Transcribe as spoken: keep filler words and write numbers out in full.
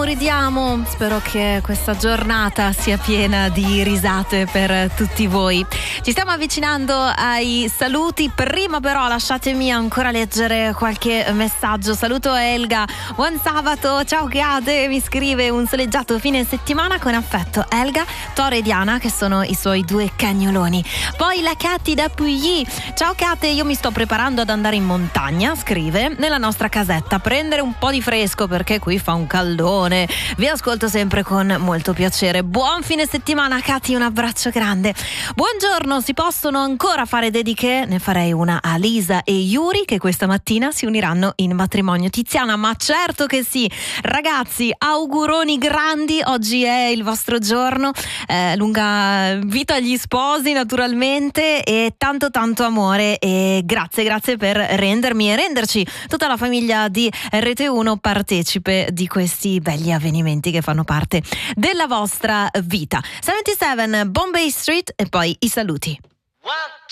scherziamo, ridiamo. Spero che questa giornata sia piena di risate per tutti voi. Ci stiamo avvicinando ai saluti. Prima però lasciatemi ancora leggere qualche messaggio. Saluto Elga. Buon sabato, ciao Chiade, mi scrive: un soleggiato fine settimana con affetto. Elga, Tore e Diana, che sono i suoi due cagnoloni. Poi la Catti da Pugli. Ciao Cate, io mi sto preparando ad andare in montagna, scrive, nella nostra casetta, prendere un po' di fresco perché qui fa un caldone. Vi ascolto sempre con molto piacere. Buon fine settimana Cati, un abbraccio grande. Buongiorno, si possono ancora fare dediche? Ne farei una a Lisa e Yuri, che questa mattina si uniranno in matrimonio. Tiziana, ma certo che sì. Ragazzi, auguroni grandi, oggi è il vostro giorno, eh, lunga vita agli sposi naturalmente, e tanto tanto amore, e grazie grazie per rendermi e renderci tutta la famiglia di Rete uno partecipe di questi belli avvenimenti che fanno parte della vostra vita. settantasette Bombay Street e poi i saluti.